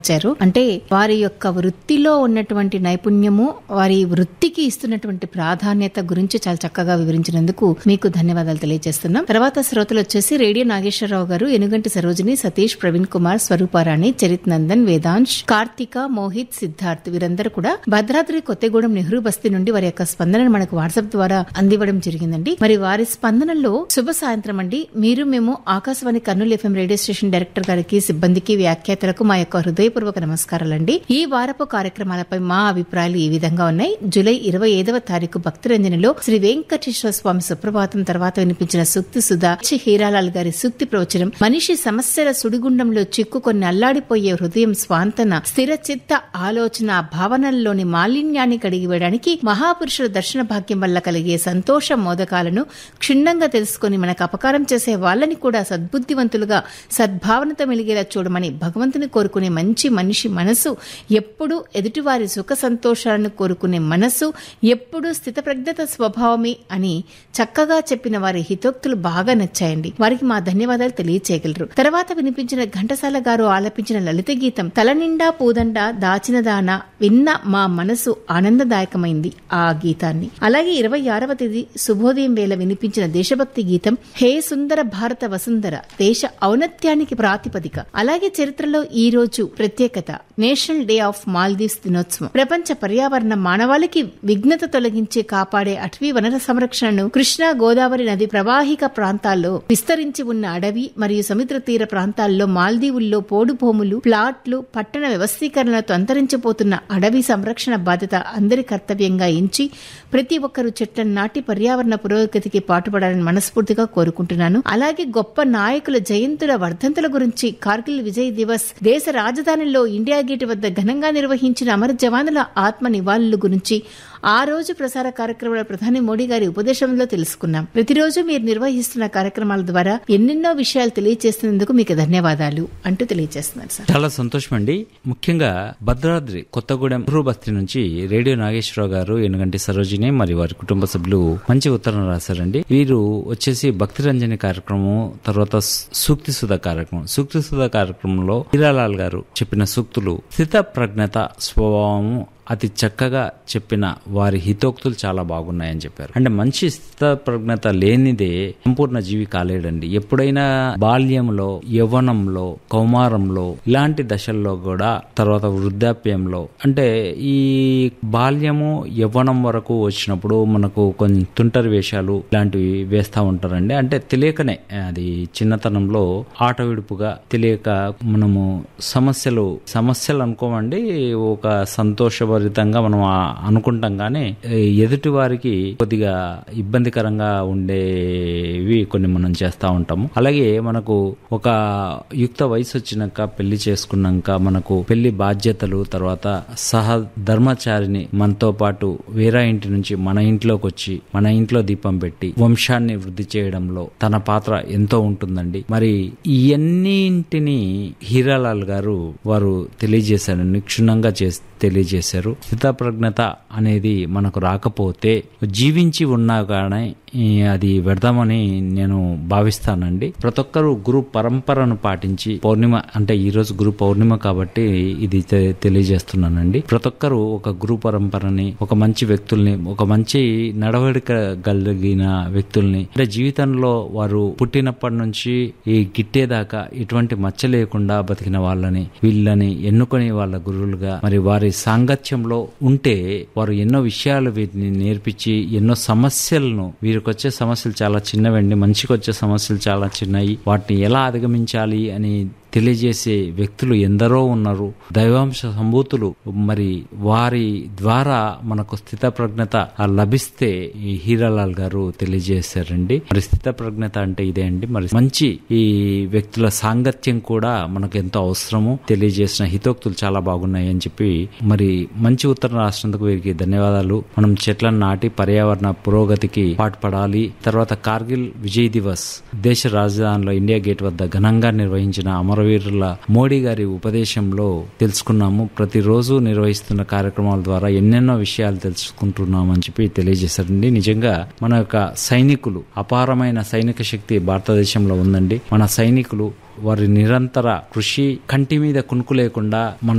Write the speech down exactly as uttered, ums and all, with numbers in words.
వచ్చారు. అంటే వారి యొక్క వృత్తిలో ఉన్నటువంటి నైపుణ్యము, వారి వృత్తికి ఇస్తున్నటువంటి ప్రాధాన్యత గురించి చాలా చక్కగా వివరించినందుకు మీకు ధన్యవాదాలు తెలియజేస్తున్నాం. తర్వాత శ్రోతలు వచ్చేసి రేడియో నాగేశ్వరరావు గారు, ఎనుగంటి సరోజిని, సతీష్, ప్రవీణ్ కుమార్, స్వరూపారాణి, చరిత్ నందన్, వేదాంశ్, కార్తిక, మోహిత్, సిద్ధార్థ్ వీరందరూ కూడా భద్రాద్రి కొత్తగూడెం నెహ్రూ బస్తీ నుండి వారి యొక్క స్పందనను మనకు వాట్సాప్ ద్వారా అందివ్వడం జరిగిందండి. మరి వారి స్పందనలో శుభ సాయంత్రం అండి. మీరు మేము Akashvani Kurnool FM radio station director గారికి, సిబ్బందికి, వ్యాఖ్యాతలకు మా యొక్క హృదయపూర్వక నమస్కారాలండి. ఈ వారపు కార్యక్రమాలపై మా అభిప్రాయాలు ఈ విధంగా ఉన్నాయి. జూలై ఇరవై ఐదవ తారీఖు భక్తిరంజనిలో శ్రీ వెంకటేశ్వర స్వామి సుప్రభాతం తర్వాత వినిపించిన సూక్తి సుధా, హీరాలాల్ గారి సూక్తి ప్రవచనం, మనిషి సమస్యల సుడిగుండంలో చిక్కుకొని అల్లాడిపోయే హృదయం స్వాంతన, స్థిర చిత్త ఆలోచన భావనల్లోని మాలిన్యాన్ని కడిగివేయడానికి మహాపురుషుల దర్శన భాగ్యం వల్ల కలిగే సంతోష మోదకాలను క్షుణ్ణంగా తెలుసుకుని మనకు అపకారం చేసే వాళ్ళని కూడా సద్బుద్ధివంతులుగా సద్భావనతో మెలిగేలా చూడమని భగవంతుని కోరుకునే మంచి మనిషి మనసు, ఎప్పుడూ ఎదుటివారి సుఖ సంతోషాలను కోరుకునే మనసు, ఎప్పుడూ స్థితప్రజ్ఞత స్వభావమే అని చక్కగా చెప్పిన వారి హితోక్తులు బాగా నచ్చాయండి. వారికి మా ధన్యవాదాలు తెలియచేయగలరు. తర్వాత వినిపించిన ఘంటసాల గారు ఆలపించిన లలిత గీతం తలనిండా పూదండ దాచిన దాన విన్న మా మనసు ఆనందదాయకమైంది ఆ గీతాన్ని. అలాగే ఇరవై ఆరవ తేదీ శుభోదయం వేళ వినిపించిన దేశభక్తి గీతం హే సుందర భారత వసుంధర, దేశ ఔన్నత్యానికి ప్రాతిపదిక. అలాగే చరిత్రలో ఈ రోజు ప్రత్యేకత నేషనల్ డే ఆఫ్ మాల్దీవ్స్ దినోత్సవం. ప్రపంచ పర్యావరణ మానవాళికి విఘ్నత తొలగించి కాపాడే అటవీ వనర సంరక్షణను కృష్ణా గోదావరి నది ప్రవాహిక ప్రాంతాల్లో విస్తరించి ఉన్న అడవి మరియు సముద్ర తీర ప్రాంతాల్లో మాల్దీవుల్లో పోడు భూములు, ప్లాట్లు, పట్టణ వ్యవస్థీకరణలతో అంతరించిపోతున్న అడవి సంరక్షణ బాధ్యత అందరి కర్తవ్యంగా ఎంచి ప్రతి ఒక్కరూ చెట్లను నాటి పర్యావరణ పురోగతికి పాటుపడాలని మనస్ఫూర్తిగా కోరుకుంటున్నాను. అలాగే గొప్ప నాయకుల జయంతుల వర్ధంతుల గురించి, కార్గిల్ విజయ్ దివస్, దేశ రాజధానిలో ఇండియా గేట్ వద్ద ఘనంగా నిర్వహించిన అమర జవానుల ఆత్మ నివాళుల గురించి ఆ రోజు ప్రసార కార్యక్రమంలో ప్రధాని మోడీ గారి ఉపదేశంలో తెలుసుకున్నాం. ప్రతిరోజు మీరు నిర్వహిస్తున్న కార్యక్రమాల ద్వారా ఎన్నెన్నో విషయాలు తెలియజేస్తున్నందుకు మీకు ధన్యవాదాలు అంటూ తెలియజేస్తున్నారు సార్. చాలా సంతోషం అండి. ముఖ్యంగా భద్రాద్రి కొత్తగూడెం నెహ్రూ బస్తీ నుంచి రేడియో నాగేశ్వరరావు గారు, ఎనుగంటి సరోజిని మరియు వారి కుటుంబ సభ్యులు మంచి ఉత్తరం రాశారండి. వీరు వచ్చేసి భక్తి రంజని కార్యక్రమం, తర్వాత సూక్తి సుధా కార్యక్రమం. సూక్తి సుధా కార్యక్రమంలో హీరాలాల్ గారు చెప్పిన సూక్తులు స్థిత ప్రజ్ఞత స్వభావము అతి చక్కగా చెప్పిన వారి హితోక్తులు చాలా బాగున్నాయని చెప్పారు. అంటే మంచి స్థిత ప్రజ్ఞత లేనిదే సంపూర్ణ జీవి కాలేడండి. ఎప్పుడైనా బాల్యంలో, యవ్వనంలో, కౌమారంలో, ఇలాంటి దశల్లో కూడా, తర్వాత వృద్ధాప్యంలో, అంటే ఈ బాల్యము యవ్వనం వరకు వచ్చినప్పుడు మనకు కొన్ని తుంటరి వేషాలు ఇలాంటివి వేస్తా ఉంటారండి. అంటే తెలియకనే, అది చిన్నతనంలో ఆట విడుపుగా తెలియక మనము సమస్యలు సమస్యలు అనుకోమండి, ఒక సంతోష రితంగా మనం అనుకుంటాం, కానీ ఎదుటి వారికి కొద్దిగా ఇబ్బందికరంగా ఉండేవి కొన్ని మనం చేస్తూ ఉంటాము. అలాగే మనకు ఒక యుక్త వయసు వచ్చినాక, పెళ్లి చేసుకున్నాక మనకు పెళ్లి బాధ్యతలు, తర్వాత సహ ధర్మచారిని మనతో పాటు వేరే ఇంటి నుంచి మన ఇంట్లోకి వచ్చి మన ఇంట్లో దీపం పెట్టి వంశాన్ని వృద్ధి చేయడంలో తన పాత్ర ఎంతో ఉంటుందండి. మరి ఇవన్నింటినీ హీరాలాల్ గారు వారు తెలియజేశారు, నిక్షుణ్ణంగా చేసి తెలియజేశారు. స్థితప్రజ్ఞత అనేది మనకు రాకపోతే జీవించి ఉన్నా కానీ అది వ్యర్థమని నేను భావిస్తానండి. ప్రతి ఒక్కరు గురు పరంపరను పాటించి, పౌర్ణిమ అంటే ఈ రోజు గురు పౌర్ణిమ కాబట్టి ఇది తెలియజేస్తున్నానండి. ప్రతి ఒక్కరు ఒక గురు పరంపరని, ఒక మంచి వ్యక్తుల్ని, ఒక మంచి నడవడిక కలిగిన వ్యక్తుల్ని, అంటే జీవితంలో వారు పుట్టినప్పటి నుంచి ఈ గిట్టేదాకా ఎటువంటి మచ్చ లేకుండా బతికిన వాళ్ళని, వీళ్ళని ఎన్నుకొని వాళ్ళ గురువులుగా, మరి వారి సాంగత్యంలో ఉంటే వారు ఎన్నో విషయాలు వీటిని నేర్పించి, ఎన్నో సమస్యలను, వీరికి వచ్చే సమస్యలు చాలా చిన్నవండి, మనిషికి వచ్చే సమస్యలు చాలా చిన్నవి, వాటిని ఎలా అధిగమించాలి అని తెలియజేసే వ్యక్తులు ఎందరో ఉన్నారు. దైవాంశ సంభూతులు, మరి వారి ద్వారా మనకు స్థిత ప్రజ్ఞత లభిస్తే ఈ హీరాలాల్ గారు తెలియజేశారండి. మరి స్థిత ప్రజ్ఞత అంటే ఇదే అండి. మరి మంచి ఈ వ్యక్తుల సాంగత్యం కూడా మనకు ఎంతో అవసరము. తెలియజేసిన హితోక్తులు చాలా బాగున్నాయి అని చెప్పి మరి మంచి ఉత్తరం రాసినందుకు వీరికి ధన్యవాదాలు. మనం చెట్లను నాటి పర్యావరణ పురోగతికి పాటుపడాలి. తర్వాత కార్గిల్ విజయ్ దివస్, దేశ రాజధానిలో ఇండియా గేట్ వద్ద ఘనంగా నిర్వహించిన అమర అమరవీరుల మోడీ గారి ఉపదేశంలో తెలుసుకున్నాము. ప్రతిరోజు నిర్వహిస్తున్న కార్యక్రమాల ద్వారా ఎన్నెన్నో విషయాలు తెలుసుకుంటున్నామని చెప్పి తెలియజేశారండి. నిజంగా మన యొక్క సైనికులు, అపారమైన సైనిక శక్తి భారతదేశంలో ఉందండి. మన సైనికులు వారి నిరంతర కృషి, కంటి మీద కునుకు లేకుండా మన